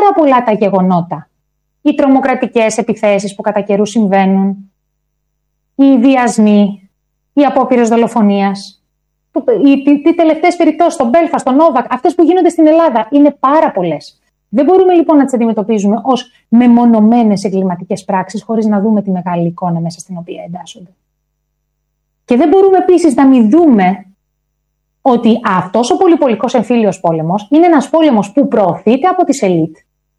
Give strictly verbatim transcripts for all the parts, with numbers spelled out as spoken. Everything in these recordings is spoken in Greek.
πάρα πολλά τα γεγονότα. Οι τρομοκρατικές επιθέσεις που κατά καιρού συμβαίνουν, οι βιασμοί, οι απόπειρες δολοφονίας, οι, οι, οι τελευταίες περιπτώσεις στο Μπέλφαστ, στο Νόβακ, αυτές που γίνονται στην Ελλάδα, είναι πάρα πολλές. Δεν μπορούμε λοιπόν να τις αντιμετωπίζουμε ως μεμονωμένες εγκληματικές πράξεις, χωρίς να δούμε τη μεγάλη εικόνα μέσα στην οποία εντάσσονται. Και δεν μπορούμε επίσης να μην δούμε ότι αυτός ο πολυπολικός εμφύλιος πόλεμος είναι ένας πόλεμος που προωθείται από τις ελίτ.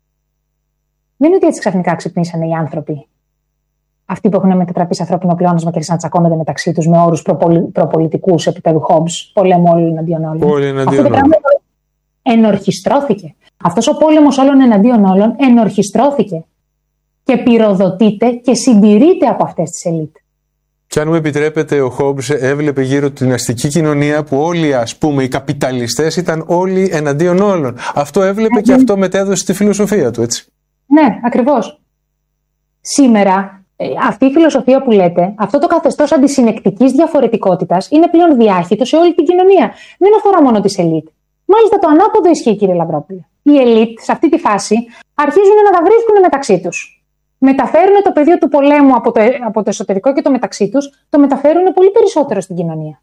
Δεν είναι ότι έτσι ξαφνικά ξυπνήσανε οι άνθρωποι, αυτοί που έχουν μετατραπεί σε ανθρώπινο πλεόνασμα και άρχισαν να τσακώνονται μεταξύ τους με όρους προπολι... προπολιτικούς επίπεδου Χόμπς, πολέμου όλων εναντίον όλων. Αυτό το πράγμα ενορχιστρώθηκε. Αυτός ο πόλεμος όλων εναντίον όλων ενορχιστρώθηκε και πυροδοτείται και συντηρείται από αυτές τις ελίτ. Και αν μου επιτρέπετε, ο Χόμπς έβλεπε γύρω την αστική κοινωνία που όλοι, ας πούμε, οι καπιταλιστές ήταν όλοι εναντίον όλων. Αυτό έβλεπε mm-hmm. και αυτό μετέδωσε τη φιλοσοφία του, έτσι. Ναι, ακριβώς. Σήμερα, αυτή η φιλοσοφία που λέτε, αυτό το καθεστώς αντισυνεκτικής διαφορετικότητας είναι πλέον διάχυτο σε όλη την κοινωνία. Δεν αφορά μόνο τις ελίτ. Μάλιστα το ανάποδο ισχύει, κύριε Λαμπρόπουλε. Οι ελίτ σε αυτή τη φάση αρχίζουν να τα βρίσκουν μεταξύ τους. Μεταφέρουν το πεδίο του πολέμου από το, από το εσωτερικό και το μεταξύ τους, το μεταφέρουν πολύ περισσότερο στην κοινωνία.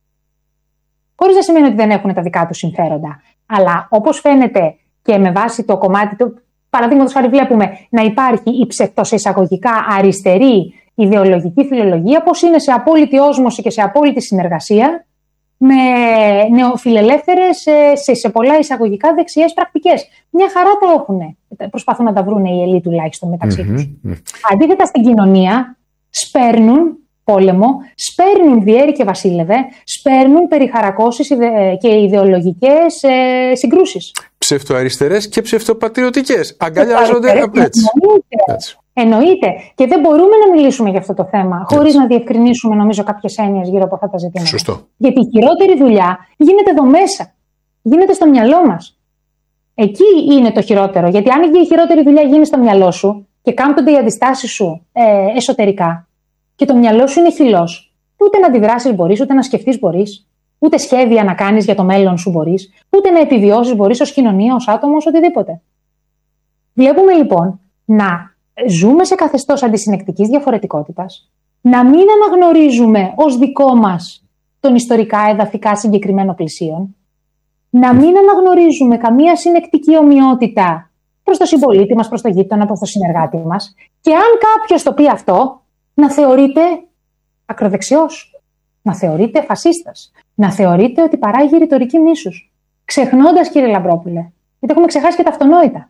Χωρίς να σημαίνει ότι δεν έχουν τα δικά τους συμφέροντα. Αλλά όπως φαίνεται και με βάση το κομμάτι του, παραδείγματος χάρη βλέπουμε να υπάρχει η ψευτοσεισαγωγικά αριστερή ιδεολογική φιλολογία, πως είναι σε απόλυτη όσμωση και σε απόλυτη συνεργασία με νεοφιλελεύθερες σε, σε πολλά εισαγωγικά δεξιές πρακτικές. Μια χαρά τα έχουν. Προσπαθούν να τα βρουν οι ελίτ τουλάχιστον μεταξύ mm-hmm. τους. Αντίθετα στην κοινωνία σπέρνουν πόλεμο, σπέρνουν διέρη και βασίλευε, σπέρνουν περιχαρακώσεις και ιδεολογικές ε, συγκρούσεις. Ψευτοαριστερές και ψευτοπατριωτικές. Αγκαλιάζονται από έτσι. έτσι. Εννοείται. Και δεν μπορούμε να μιλήσουμε για αυτό το θέμα χωρίς να διευκρινίσουμε, νομίζω, κάποιες έννοιες γύρω από αυτά τα ζητήματα. Σωστό. Γιατί η χειρότερη δουλειά γίνεται εδώ μέσα. Γίνεται στο μυαλό μας. Εκεί είναι το χειρότερο. Γιατί αν η χειρότερη δουλειά γίνει στο μυαλό σου και κάμπτονται οι αντιστάσεις σου ε, εσωτερικά και το μυαλό σου είναι χυλός, ούτε να αντιδράσεις μπορείς, ούτε να σκεφτείς μπορείς, ούτε σχέδια να κάνεις για το μέλλον σου μπορείς, ούτε να επιβιώσεις μπορείς ως κοινωνία, ως άτομο, ως οτιδήποτε. Βλέπουμε λοιπόν να ζούμε σε καθεστώς αντισυνεκτικής διαφορετικότητας, να μην αναγνωρίζουμε ως δικό μας τον ιστορικά εδαφικά συγκεκριμένο πλησίον, να μην αναγνωρίζουμε καμία συνεκτική ομοιότητα προς το συμπολίτη μας, προς το γείτονα, προς το συνεργάτη μας, και αν κάποιος το πει αυτό, να θεωρείται ακροδεξιός, να θεωρείται φασίστας, να θεωρείται ότι παράγει ρητορική μίσους. Ξεχνώντας, κύριε Λαμπρόπουλε, γιατί έχουμε ξεχάσει και τα αυτονόητα.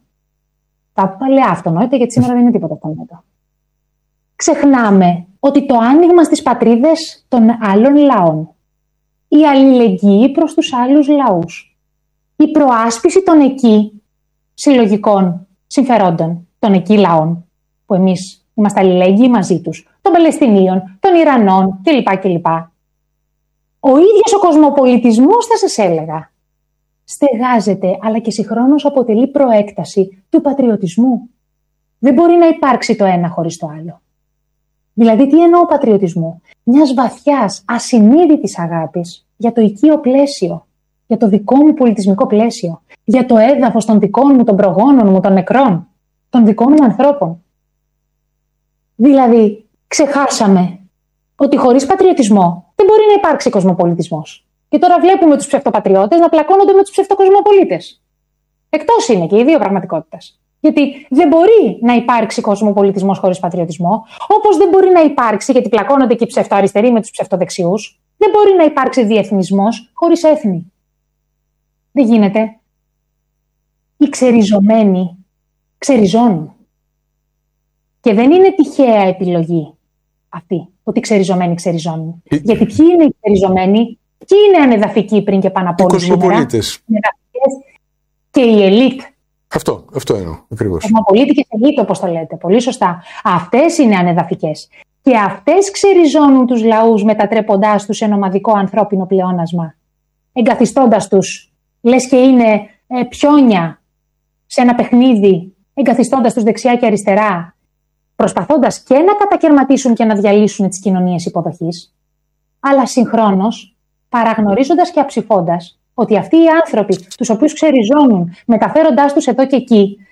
Τα παλαιά αυτονόητα, γιατί σήμερα δεν είναι τίποτα αυτονόητο. Ξεχνάμε ότι το άνοιγμα στις πατρίδες των άλλων λαών, η αλληλεγγύη προς τους άλλους λαούς, η προάσπιση των εκεί συλλογικών συμφερόντων, των εκεί λαών, που εμείς είμαστε αλληλέγγυοι μαζί τους, των Παλαιστινίων, των Ιρανών κλπ. κλπ. Ο ίδιος ο κοσμοπολιτισμός, θα σας έλεγα, στεγάζεται, αλλά και συγχρόνως αποτελεί προέκταση του πατριωτισμού. Δεν μπορεί να υπάρξει το ένα χωρίς το άλλο. Δηλαδή, τι εννοώ πατριωτισμού? Μιας βαθιάς, ασυνείδητης αγάπης για το οικείο πλαίσιο, για το δικό μου πολιτισμικό πλαίσιο, για το έδαφος των δικών μου, των προγόνων μου, των νεκρών, των δικών μου ανθρώπων. Δηλαδή, ξεχάσαμε ότι χωρίς πατριωτισμό δεν μπορεί να υπάρξει κοσμοπολιτισμός. Και τώρα βλέπουμε τους ψευτοπατριώτες να πλακώνονται με τους ψευτοκοσμοπολίτες. Εκτός είναι και οι δύο πραγματικότητες. Γιατί δεν μπορεί να υπάρξει κοσμοπολιτισμός χωρίς πατριωτισμό, όπως δεν μπορεί να υπάρξει, γιατί πλακώνονται και οι ψευτοαριστεροί με τους ψευτοδεξιούς, δεν μπορεί να υπάρξει διεθνισμός χωρίς έθνη. Δεν γίνεται. Οι ξεριζωμένοι ξεριζώνουν. Και δεν είναι τυχαία επιλογή αυτή, ότι οι ξεριζωμένοι ξεριζώνουν. Η... Γιατί ποιοι είναι οι ξεριζωμένοι, ποιοι είναι ανεδαφικοί πριν και πάνω από όλους? Οι κοσμοπολίτες. Και η ελίτ. Αυτό, αυτό εννοώ ακριβώς. Κοσμοπολίτικες ελίτ, όπως το λέτε. Πολύ σωστά. Αυτές είναι ανεδαφικές. Και αυτές ξεριζώνουν τους λαούς, μετατρέποντάς τους σε νομαδικό ανθρώπινο πλεόνασμα. Εγκαθιστώντας τους, λες και είναι ε, πιόνια σε ένα παιχνίδι, εγκαθιστώντας τους δεξιά και αριστερά, προσπαθώντας και να κατακαιρματίσουν και να διαλύσουν τις κοινωνίες υποδοχής, αλλά συγχρόνως παραγνωρίζοντας και αψηφώντας ότι αυτοί οι άνθρωποι, τους οποίους ξεριζώνουν, μεταφέροντάς τους εδώ και εκεί,